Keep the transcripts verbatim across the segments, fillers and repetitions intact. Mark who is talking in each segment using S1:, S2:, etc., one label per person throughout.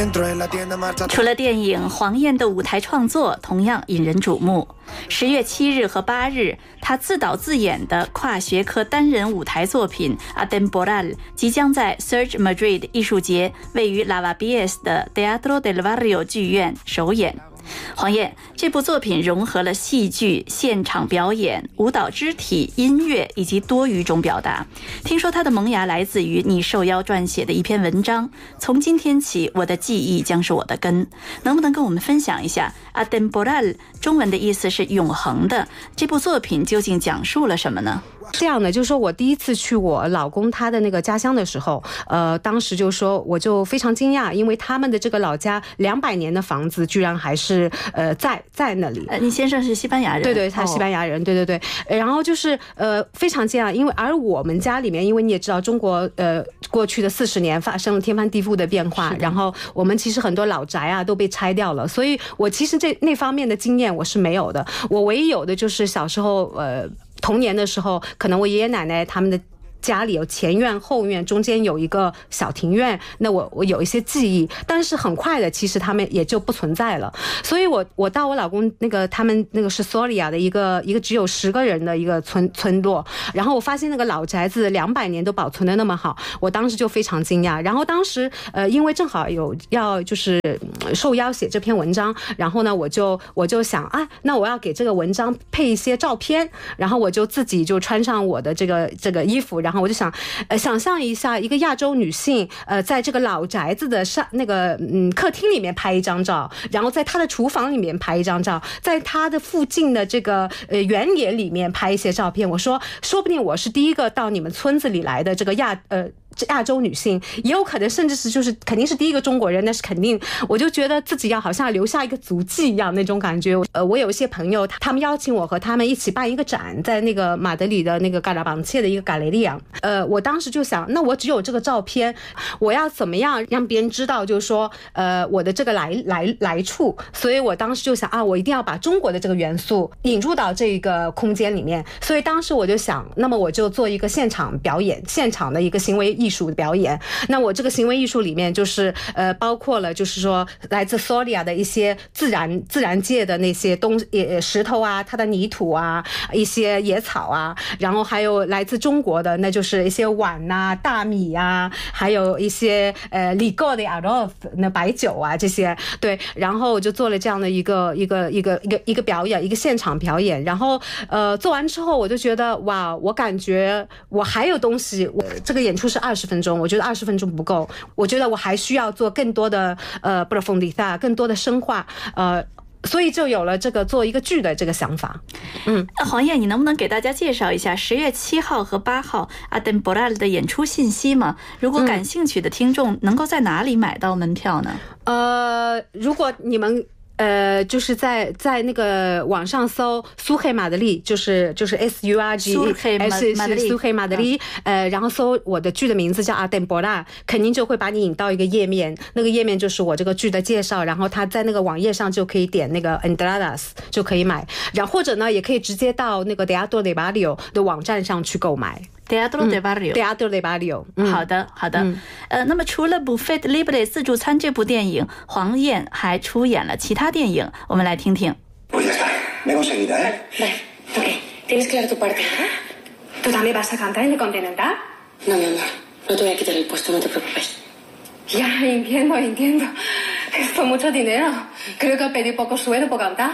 S1: 除了电影，黄燕的舞台创作同样引人瞩目。十月七日和八日，她自导自演的跨学科单人舞台作品《Atemporal》即将在 Surge Madrid 艺术节位于 Lavapiés 的 Teatro del Barrio 剧院首演。黄燕这部作品融合了戏剧、现场表演、舞蹈肢体、音乐以及多语种表达。听说她的萌芽来自于你受邀撰写的一篇文章，从今天起，我的记忆将是我的根。能不能跟我们分享一下 Atemporal 中文的意思是永恒的，这部作品究竟讲述了什么呢？
S2: 这样的，就是说我第一次去我老公他的那个家乡的时候，呃，当时就说我就非常惊讶，因为他们的这个老家两百年的房子居然还是呃在在那里。
S1: 呃，你先生是西班牙人？
S2: 对对，他是西班牙人，哦、对对对。然后就是呃非常惊讶，因为而我们家里面，因为你也知道，中国呃过去的四十年发生了天翻地覆的变化，然后我们其实很多老宅啊都被拆掉了，所以我其实这那方面的经验我是没有的，我唯一有的就是小时候呃。童年的时候，可能我爷爷奶奶他们的家里有前院后院，中间有一个小庭院，那我我有一些记忆，但是很快的其实他们也就不存在了。所以我我到我老公那个他们那个是索里亚的一个一个只有十个人的一个村村落，然后我发现那个老宅子两百年都保存的那么好，我当时就非常惊讶。然后当时呃因为正好有要就是受邀写这篇文章，然后呢我就我就想啊，那我要给这个文章配一些照片，然后我就自己就穿上我的这个这个衣服，然后然后我就想，呃，想象一下一个亚洲女性，呃，在这个老宅子的上那个嗯客厅里面拍一张照，然后在她的厨房里面拍一张照，在她的附近的这个呃原野里面拍一些照片。我说，说不定我是第一个到你们村子里来的这个亚呃。亚洲女性，也有可能甚至是就是肯定是第一个中国人，那是肯定。我就觉得自己要好像留下一个足迹一样那种感觉。呃，我有一些朋友，他们邀请我和他们一起办一个展，在那个马德里的那个嘎拉邦切的一个嘎雷利亚。呃，我当时就想，那我只有这个照片，我要怎么样让别人知道，就是说，呃，我的这个来来来处。所以我当时就想啊，我一定要把中国的这个元素引入到这个空间里面。所以当时我就想，那么我就做一个现场表演，现场的一个行为艺术的表演。那我这个行为艺术里面就是呃包括了就是说来自索里亚的一些自然自然界的那些东呃石头啊，它的泥土啊，一些野草啊，然后还有来自中国的那就是一些碗啊、大米啊，还有一些呃 licor de arroz 那白酒啊这些。对，然后我就做了这样的一个一个一个一个一个表演，一个现场表演。然后呃做完之后我就觉得哇，我感觉我还有东西，我这个演出是二十分钟，我觉得二十分钟不够，我觉得我还需要做更多的呃 profundidad， 更多的深化，呃，所以就有了这个做一个剧的这个想法。嗯，
S1: 黄燕，你能不能给大家介绍一下十月七号和八号 Atemporal 的演出信息吗？如果感兴趣的听众能够在哪里买到门票呢？
S2: 嗯、呃，如果你们。呃，就是在在那个网上搜苏黑马德里，就是就是 S U R G，
S1: 苏黑马德里，
S2: 苏黑马德里，呃，然后搜我的剧的名字叫 Atemporal， 肯定就会把你引到一个页面，那个页面就是我这个剧的介绍，然后他在那个网页上就可以点那个 Entradas 就可以买，然后或者呢也可以直接到那个 Teatro del Barrio 的网站上去购买。
S1: Teatro del Barrio，
S2: Teatro del Barrio，
S1: 好的好的。嗯、呃，那么除了 Buffet Libre 自助餐这部电影，黄燕还出演了其他电影，我们来听听。
S3: Pues ya está, me he conseguido, ¿eh?
S4: Vale, ok. ¿Tienes claro tu parte ahora?
S5: ¿Tú también vas a cantar en el Continental?
S4: No, mi amor, no te voy a quitar el puesto, no te preocupes.
S5: Ya, entiendo, entiendo. Esto es mucho dinero. Creo que pedí poco sueldo por cantar.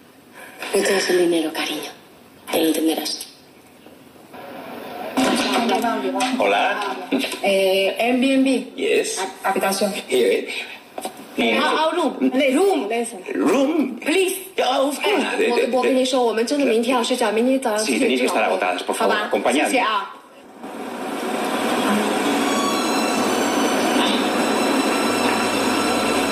S4: No te das el dinero, cariño. Te lo entenderás.
S3: Hola.
S5: Eh, Airbnb.
S3: Yes.
S5: Habitación.
S3: Here.
S5: Ah, room. Room, listen.
S3: Room.
S5: Please.
S3: Oh, of course.
S5: 我我跟你说，我们真的明天要睡觉，明天早上。
S3: Sí, tenéis que estar agotadas, por favor. Acompañadme.
S5: 谢谢啊。